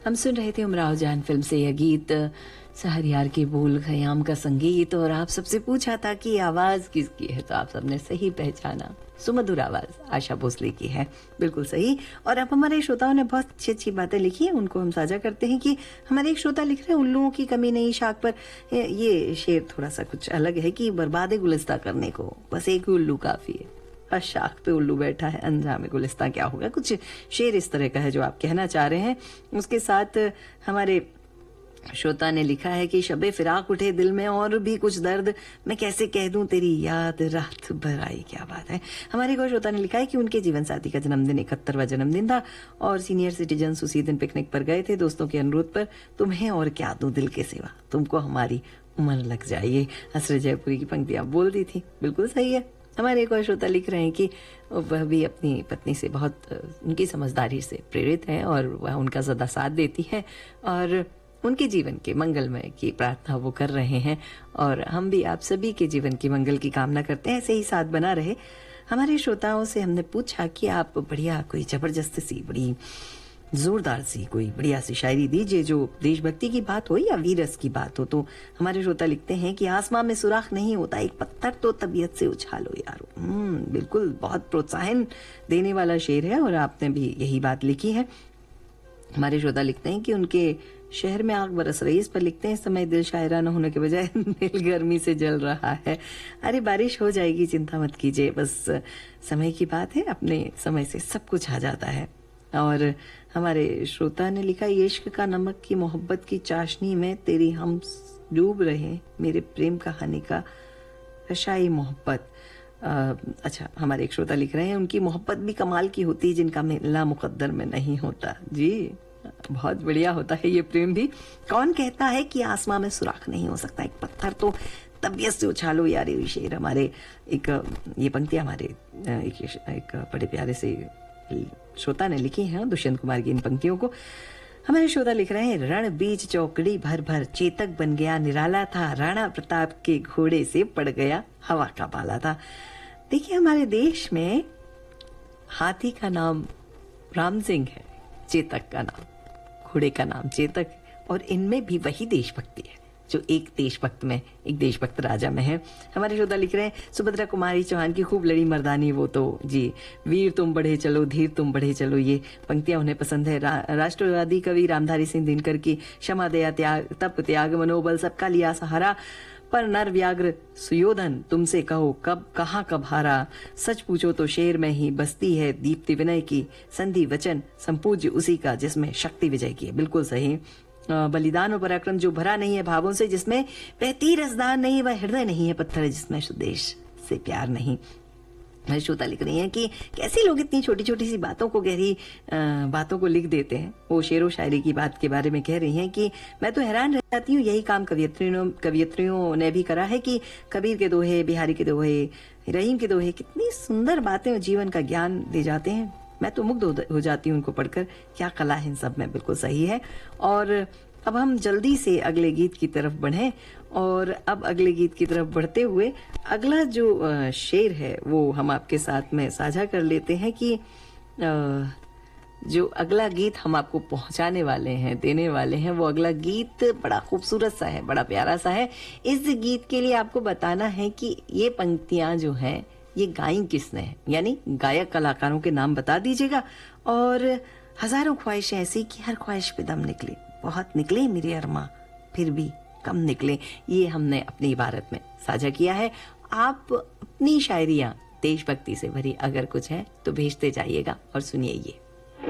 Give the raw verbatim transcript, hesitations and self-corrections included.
हम सुन रहे थे उमराव जान फिल्म से यह गीत, सहरयार के बोल, खयाम का संगीत, और आप सबसे पूछा था कि आवाज किसकी है, तो आप सबने सही पहचाना, सुमधुर आवाज आशा भोसले की है, बिल्कुल सही। और अब हमारे श्रोताओं ने बहुत अच्छी अच्छी बातें लिखी हैं, उनको हम साझा करते हैं कि हमारे एक श्रोता लिख रहे हैं, उल्लुओं की कमी नहीं शाख पर। ये शेर थोड़ा सा कुछ अलग है कि बर्बाद गुलिस्ता करने को बस एक ही उल्लू काफी है, बस शाख पे उल्लू बैठा है, अंजाम गुलिस्ता क्या होगा। कुछ शेर इस तरह का है जो आप कहना चाह रहे हैं। उसके साथ हमारे श्रोता ने लिखा है कि शबे फिराक उठे दिल में और भी कुछ दर्द, मैं कैसे कह दूं तेरी याद रात भर आई। क्या बात है। हमारे को श्रोता ने लिखा है कि उनके जीवन साथी का जन्मदिन इकहत्तरवा जन्मदिन था और सीनियर सिटीजन उसी दिन पिकनिक पर गए थे दोस्तों के अनुरोध पर। तुम्हें और क्या दूं दिल के सिवा, तुमको हमारी उम्र लग जाइए, हसरत जयपुरी की पंक्तियां बोल दी थी, बिल्कुल सही है। हमारे एक और श्रोता लिख रहे हैं कि वह भी अपनी पत्नी से बहुत उनकी समझदारी से प्रेरित है और वह उनका सदा साथ देती है और उनके जीवन के मंगलमय की प्रार्थना वो कर रहे हैं। और हम भी आप सभी के जीवन की मंगल की कामना करते हैं, ऐसे ही साथ बना रहे। हमारे श्रोताओं से हमने पूछा कि आप बढ़िया कोई जबरदस्त सी, बड़ी जोरदार सी, कोई बढ़िया सी शायरी दीजिए जो देशभक्ति की बात हो या वीरस की बात हो। तो हमारे श्रोता लिखते हैं कि आसमां में सुराख नहीं होता, एक पत्थर तो तबीयत से उछालो यारो। हम्म बिल्कुल, बहुत प्रोत्साहन देने वाला शेर है और आपने भी यही बात लिखी है। हमारे श्रोता लिखते हैं कि उनके शहर में आग बरस रही है, इस पर लिखते हैं इस समय दिल शायरा न होने के बजाय दिल गर्मी से जल रहा है। अरे बारिश हो जाएगी, चिंता मत कीजिए, बस समय की बात है, अपने समय से सब कुछ आ जाता है। और हमारे श्रोता ने लिखा, इश्क का नमक की मोहब्बत की चाशनी में तेरी हम डूब रहे, मेरे प्रेम कहानी का रशाई मोहब्बत। अच्छा, हमारे एक श्रोता लिख रहे हैं, उनकी मोहब्बत भी कमाल की होती है जिनका मिलना मुकद्दर में नहीं होता। जी बहुत बढ़िया होता है ये प्रेम भी। कौन कहता है कि आसमां में सुराख नहीं हो सकता, एक पत्थर तो तबीयत से उछालो यार। ये शेर हमारे एक, ये पंक्ति हमारे एक, एक बड़े प्यारे से श्रोता ने लिखी है, दुष्यंत कुमार की इन पंक्तियों को। हमारे श्रोता लिख रहे हैं, रण बीच चौकड़ी भर भर चेतक बन गया निराला था, राणा प्रताप के घोड़े से पड़ गया हवा का बाला था। देखिए हमारे देश में हाथी का नाम राम सिंह है, चेतक का नाम, घोड़े का नाम चेतक, और इनमें भी वही देशभक्ति है जो एक देशभक्त में, एक देशभक्त राजा में है। हमारे श्रोता लिख रहे हैं, सुभद्रा कुमारी चौहान की खूब लड़ी मर्दानी वो तो जी, वीर तुम बढ़े चलो धीर तुम बढ़े चलो, ये पंक्तियां उन्हें पसंद है। रा, राष्ट्रवादी कवि रामधारी सिंह दिनकर की, क्षमा दया त्याग तप त्याग मनोबल सबका लिया सहारा, पर नर व्याग्र सुयोधन तुमसे कहो कब कहाँ कब हारा, सच पूछो तो शेर में ही बसती है दीप्ति विनय की, संधि वचन संपूज्य उसी का जिसमें शक्ति विजय की। बिल्कुल सही। बलिदान और पराक्रम जो भरा नहीं है भावों से, जिसमें बहती रसदार नहीं, वह हृदय नहीं है पत्थर जिसमें स्वदेश से प्यार नहीं। श्रोता लिख रही हैं कि कैसे लोग इतनी छोटी छोटी सी बातों को, गहरी बातों को लिख देते हैं। वो शेरो शायरी की बात के बारे में कह रही हैं कि मैं तो हैरान रह जाती हूँ, यही काम कवियत्रियों कवियत्रियों ने भी करा है कि कबीर के दोहे, बिहारी के दोहे, रहीम के दोहे, कितनी सुंदर बातें और जीवन का ज्ञान दे जाते हैं। मैं तो मुग्ध हो जाती हूँ उनको पढ़कर, क्या कला है इन सब में। बिल्कुल सही है। और अब हम जल्दी से अगले गीत की तरफ बढ़ें, और अब अगले गीत की तरफ बढ़ते हुए अगला जो शेर है वो हम आपके साथ में साझा कर लेते हैं कि जो अगला गीत हम आपको पहुंचाने वाले हैं, देने वाले हैं, वो अगला गीत बड़ा खूबसूरत सा है, बड़ा प्यारा सा है। इस गीत के लिए आपको बताना है कि ये पंक्तियां जो हैं ये गाई किसने है, यानी गायक कलाकारों के नाम बता दीजिएगा। और हजारों ख्वाहिशें ऐसी कि हर ख्वाहिश पे दम निकले, बहुत निकले मेरे अरमा फिर भी कम निकले, ये हमने अपनी इबारत में साझा किया है। आप अपनी शायरियां देशभक्ति से भरी अगर कुछ है तो भेजते जाइएगा और सुनिए ये।